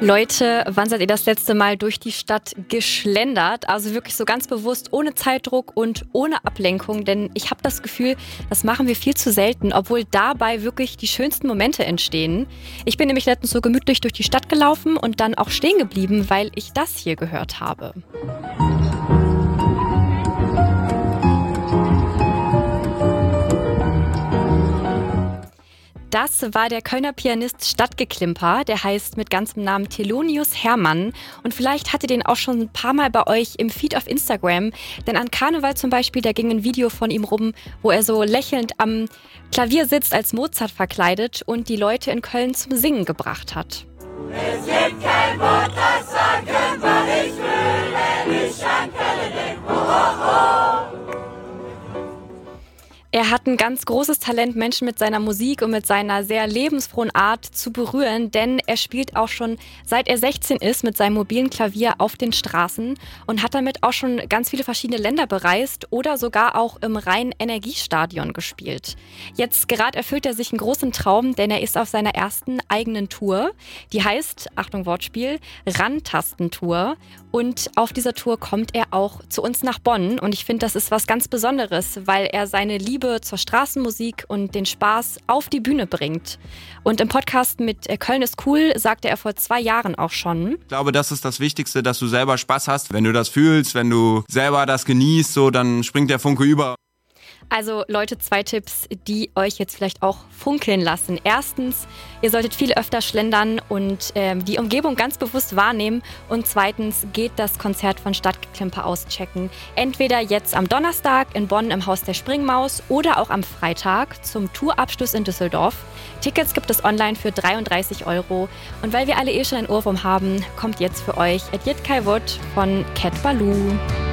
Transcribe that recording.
Leute, wann seid ihr das letzte Mal durch die Stadt geschlendert? Also wirklich so ganz bewusst, ohne Zeitdruck und ohne Ablenkung. Denn ich habe das Gefühl, das machen wir viel zu selten, obwohl dabei wirklich die schönsten Momente entstehen. Ich bin nämlich letztens so gemütlich durch die Stadt gelaufen und dann auch stehen geblieben, weil ich das hier gehört habe. Das war der Kölner Pianist Stadtgeklimper, der heißt mit ganzem Namen Thelonious Hermann. Und vielleicht hattet ihr den auch schon ein paar Mal bei euch im Feed auf Instagram. Denn an Karneval zum Beispiel, da ging ein Video von ihm rum, wo er so lächelnd am Klavier sitzt, als Mozart verkleidet und die Leute in Köln zum Singen gebracht hat. Es gibt kein Wort, das sagen, was ich will, wenn ich an Köln denk. Oh, oh, oh. Er hat ein ganz großes Talent, Menschen mit seiner Musik und mit seiner sehr lebensfrohen Art zu berühren, denn er spielt auch schon seit er 16 ist mit seinem mobilen Klavier auf den Straßen und hat damit auch schon ganz viele verschiedene Länder bereist oder sogar auch im Rhein-Energiestadion gespielt. Jetzt gerade erfüllt er sich einen großen Traum, denn er ist auf seiner ersten eigenen Tour. Die heißt, Achtung Wortspiel, Rantastentour. Und auf dieser Tour kommt er auch zu uns nach Bonn. Und ich finde, das ist was ganz Besonderes, weil er seine Liebe zur Straßenmusik und den Spaß auf die Bühne bringt. Und im Podcast mit Köln ist cool sagte er vor 2 Jahren auch schon. Ich glaube, das ist das Wichtigste, dass du selber Spaß hast. Wenn du das fühlst, wenn du selber das genießt, so, dann springt der Funke über. Also Leute, 2 Tipps, die euch jetzt vielleicht auch funkeln lassen. Erstens, ihr solltet viel öfter schlendern und die Umgebung ganz bewusst wahrnehmen. Und zweitens, geht das Konzert von Stadtgeklimper auschecken. Entweder jetzt am Donnerstag in Bonn im Haus der Springmaus oder auch am Freitag zum Tourabschluss in Düsseldorf. Tickets gibt es online für 33 €. Und weil wir alle schon einen Ohrwurm haben, kommt jetzt für euch Edjet Kai Wot von Cat Baloo.